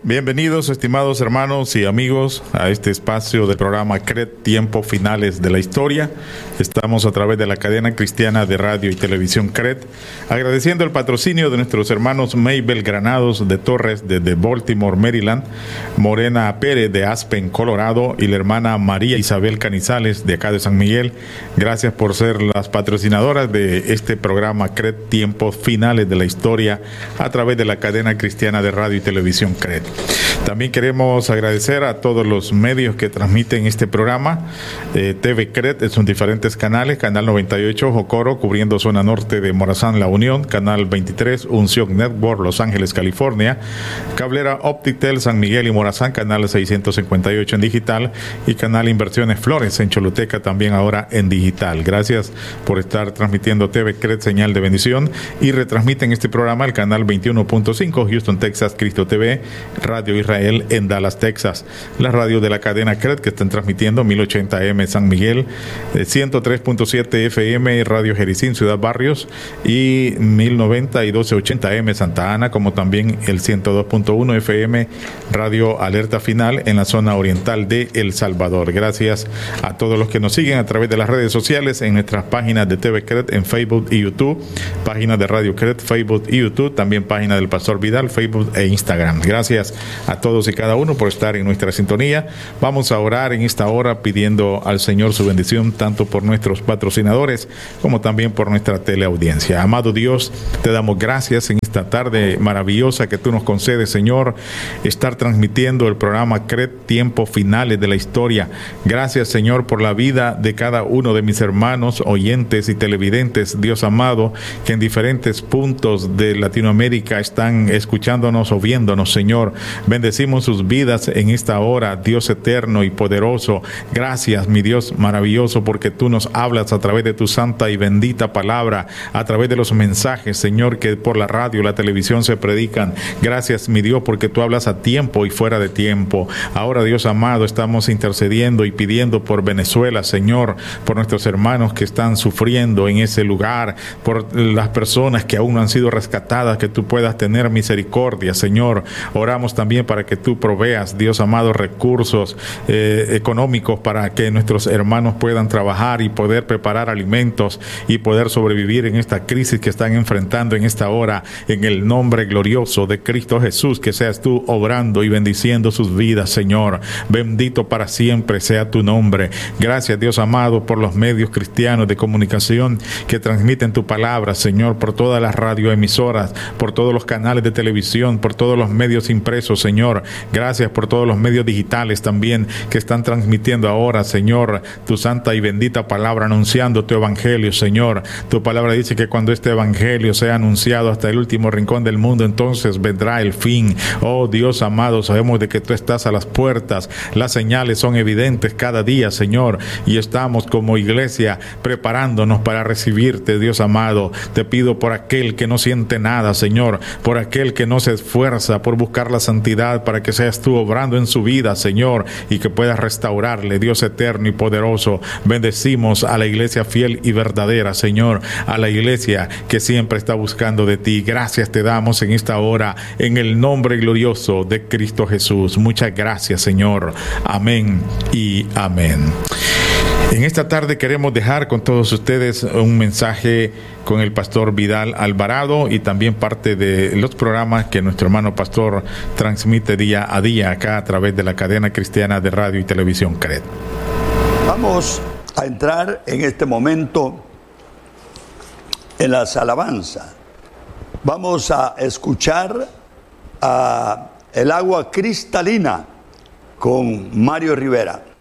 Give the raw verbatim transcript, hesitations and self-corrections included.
Bienvenidos, estimados hermanos y amigos, a este espacio del programa C R E T, Tiempos Finales de la Historia. Estamos a través de la cadena cristiana de radio y televisión C R E T, agradeciendo el patrocinio de nuestros hermanos Maybel Granados de Torres, desde Baltimore, Maryland, Morena Pérez de Aspen, Colorado, y la hermana María Isabel Canizales de acá de San Miguel. Gracias por ser las patrocinadoras de este programa C R E T, Tiempos Finales de la Historia, a través de la cadena cristiana de radio y televisión C R E T. También queremos agradecer a todos los medios que transmiten este programa. eh, T V C R E T en sus diferentes canales: Canal noventa y ocho Jocoro, cubriendo zona norte de Morazán, La Unión; Canal veintitrés Unción Network, Los Ángeles, California; Cablera Optitel, San Miguel y Morazán, Canal seiscientos cincuenta y ocho en digital; y Canal Inversiones Flores en Choluteca, también ahora en digital. Gracias por estar transmitiendo T V C R E T, señal de bendición, y retransmiten este programa al Canal veintiuno punto cinco Houston, Texas, Cristo T V, Radio Israel en Dallas, Texas. Las radios de la cadena C R E T que están transmitiendo: mil ochenta M San Miguel, ciento tres punto siete F M Radio Jericín, Ciudad Barrios, y mil noventa y doce ochenta M Santa Ana, como también el ciento dos punto uno F M Radio Alerta Final en la zona oriental de El Salvador. Gracias a todos los que nos siguen a través de las redes sociales, en nuestras páginas de T V C R E T en Facebook y YouTube, página de Radio C R E T, Facebook y YouTube, también página del Pastor Vidal, Facebook e Instagram. Gracias a todos y cada uno por estar en nuestra sintonía. Vamos a orar en esta hora pidiendo al Señor su bendición, tanto por nuestros patrocinadores como también por nuestra teleaudiencia. Amado Dios, te damos gracias en esta tarde maravillosa que tú nos concedes, Señor, estar transmitiendo el programa C R E T, Tiempos Finales de la Historia. Gracias, Señor, por la vida de cada uno de mis hermanos, oyentes y televidentes, Dios amado, que en diferentes puntos de Latinoamérica están escuchándonos o viéndonos, Señor. Bendecimos sus vidas en esta hora, Dios eterno y poderoso. Gracias, mi Dios maravilloso, porque tú nos hablas a través de tu santa y bendita palabra, a través de los mensajes, Señor, que por la radio, la televisión se predican. Gracias, mi Dios, porque tú hablas a tiempo y fuera de tiempo. Ahora, Dios amado, estamos intercediendo y pidiendo por Venezuela, Señor, por nuestros hermanos que están sufriendo en ese lugar, por las personas que aún no han sido rescatadas, que tú puedas tener misericordia, Señor. Oramos también para que tú proveas, Dios amado, recursos eh, económicos para que nuestros hermanos puedan trabajar y poder preparar alimentos y poder sobrevivir en esta crisis que están enfrentando en esta hora. En el nombre glorioso de Cristo Jesús, que seas tú obrando y bendiciendo sus vidas, Señor. Bendito para siempre sea tu nombre. Gracias, Dios amado, por los medios cristianos de comunicación que transmiten tu palabra, Señor, por todas las radioemisoras, por todos los canales de televisión, por todos los medios impresos, Señor. Gracias por todos los medios digitales también que están transmitiendo ahora, Señor, tu santa y bendita palabra, anunciando tu evangelio, Señor. Tu palabra dice que cuando este evangelio sea anunciado hasta el último rincón del mundo, entonces vendrá el fin. Oh Dios amado, sabemos de que tú estás a las puertas. Las señales son evidentes cada día, Señor, y estamos como iglesia preparándonos para recibirte, Dios amado. Te pido por aquel que no siente nada, Señor, por aquel que no se esfuerza por buscar la santidad, para que seas tú obrando en su vida, Señor, y que puedas restaurarle, Dios eterno y poderoso. Bendecimos a la iglesia fiel y verdadera, Señor, a la iglesia que siempre está buscando de ti. Gracias te damos en esta hora, en el nombre glorioso de Cristo Jesús. Muchas gracias, Señor. Amén y amén. En esta tarde queremos dejar con todos ustedes un mensaje con el pastor Vidal Alvarado, y también parte de los programas que nuestro hermano pastor transmite día a día acá a través de la cadena cristiana de radio y televisión C R E T. Vamos a entrar en este momento en las alabanzas. Vamos a escuchar a El Agua Cristalina con Mario Rivera.